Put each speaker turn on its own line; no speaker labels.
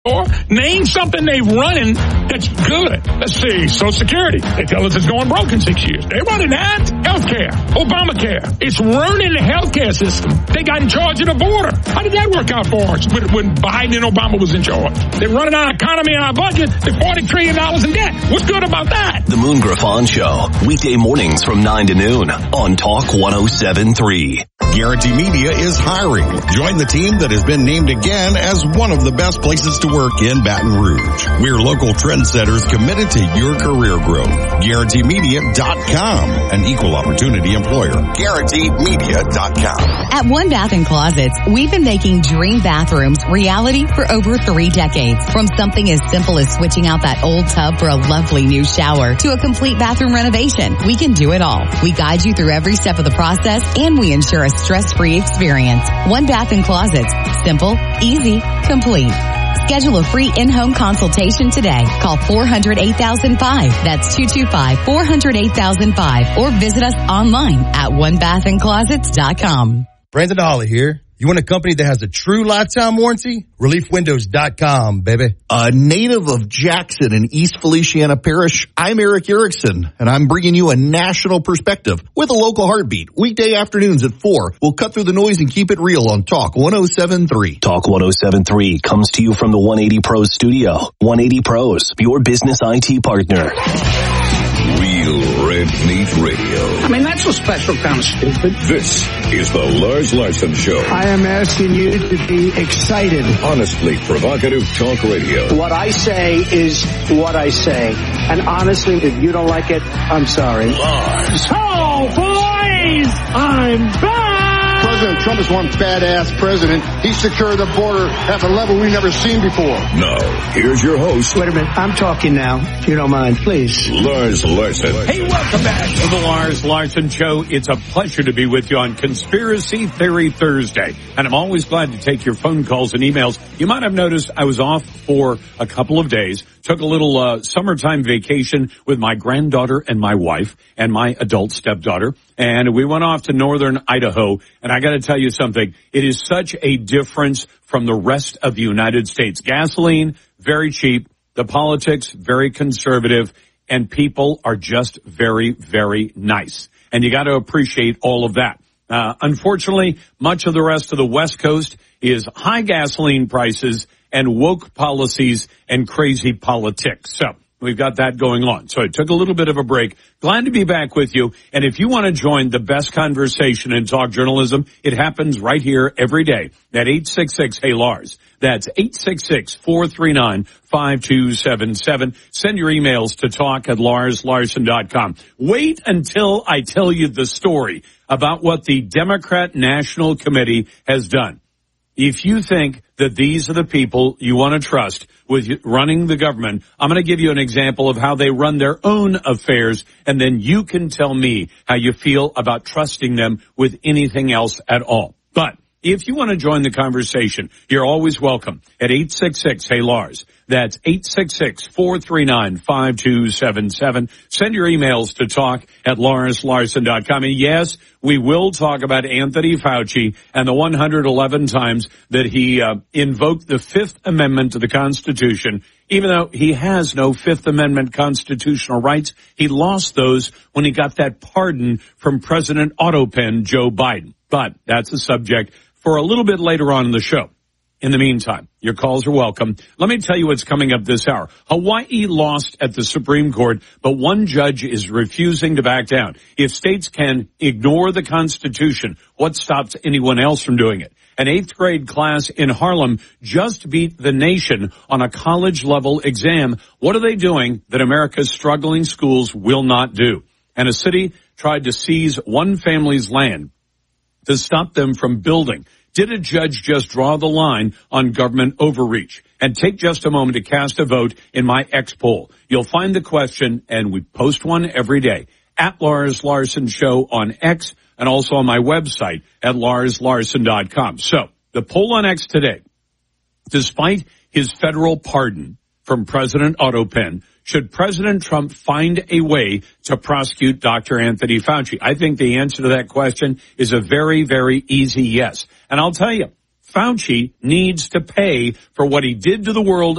Or name something they're running that's good. Let's see, Social Security. They tell us it's going broke in 6 years. They're running that. Healthcare, Obamacare. It's ruining the healthcare system. They got in charge of the border. How did that work out for us when Biden and Obama was in charge? They're running our economy and our budget. They're $40 trillion in debt. What's good about that?
The Moon Griffon Show, weekday mornings from 9 to noon on Talk 107.3.
Guarantee Media is hiring. Join the team that has been named again as one of the best places to work in Baton Rouge. We're local trendsetters committed to your career growth. GuaranteeMedia.com, an equal opportunity employer. GuaranteeMedia.com.
At One Bath & Closets, we've been making dream bathrooms reality for over 3 decades. From something as simple as switching out that old tub for a lovely new shower to a complete bathroom renovation, we can do it all. We guide you through every step of the process, and we ensure a stress-free experience. One Bath & Closets. Simple, easy, complete. Schedule a free in-home consultation today. Call 400-8005. That's 225-400-8005. Or visit us online at onebathandclosets.com.
Brandon Holly here. You want a company that has a true lifetime warranty? ReliefWindows.com, baby.
A native of Jackson in East Feliciana Parish, I'm Eric Erickson, and I'm bringing you a national perspective with a local heartbeat. Weekday afternoons at 4. We'll cut through the noise and keep it real on Talk 107.3.
Talk 107.3 comes to you from the 180 Pros studio. 180 Pros, your business IT partner.
Real Red Meat Radio.
I mean, that's a special kind of stupid.
This is the Lars Larson Show.
I am asking you to be excited.
Honestly provocative talk radio.
What I say is what I say. And honestly, if you don't like it, I'm sorry.
Lars.
Oh, boys! I'm back!
President Trump is one badass president. He secured the border at a level we've never seen before.
Now, here's your host.
Wait a minute. I'm talking now, if you don't mind, please.
Lars Larson.
Hey, welcome back to the Lars Larson Show. It's a pleasure to be with you on Conspiracy Theory Thursday. And I'm always glad to take your phone calls and emails. You might have noticed I was off for a couple of days. Took a little summertime vacation with my granddaughter and my wife and my adult stepdaughter. And we went off to northern Idaho. And I got to tell you something. It is such a difference from the rest of the United States. Gasoline, very cheap. The politics, very conservative. And people are just very, very nice. And you got to appreciate all of that. Unfortunately, much of the rest of the West Coast is high gasoline prices and woke policies and crazy politics. So we've got that going on. So I took a little bit of a break. Glad to be back with you. And if you want to join the best conversation in talk journalism, it happens right here every day at 866-HEY-LARS. That's 866-439-5277. Send your emails to talk@LarsLarson.com. Wait until I tell you the story about what the Democrat National Committee has done. If you think that these are the people you want to trust with running the government, I'm going to give you an example of how they run their own affairs, and then you can tell me how you feel about trusting them with anything else at all. But if you want to join the conversation, you're always welcome at 866-HEY-LARS. That's 866-439-5277. Send your emails to talk@LarsLarson.com. And yes, we will talk about Anthony Fauci and the 111 times that he invoked the Fifth Amendment to the Constitution. Even though he has no Fifth Amendment constitutional rights, he lost those when he got that pardon from President Autopen Joe Biden. But that's a subject for a little bit later on in the show. In the meantime, your calls are welcome. Let me tell you what's coming up this hour. Hawaii lost at the Supreme Court, but one judge is refusing to back down. If states can ignore the Constitution, what stops anyone else from doing it? An 8th grade class in Harlem just beat the nation on a college-level exam. What are they doing that America's struggling schools will not do? And a city tried to seize one family's land to stop them from building. Did a judge just draw the line on government overreach? And take just a moment to cast a vote in my X poll. You'll find the question, and we post one every day, at Lars Larson Show on X and also on my website at LarsLarson.com. So the poll on X today, despite his federal pardon from President Autopen, should President Trump find a way to prosecute Dr. Anthony Fauci? I think the answer to that question is a very, very easy yes. And I'll tell you, Fauci needs to pay for what he did to the world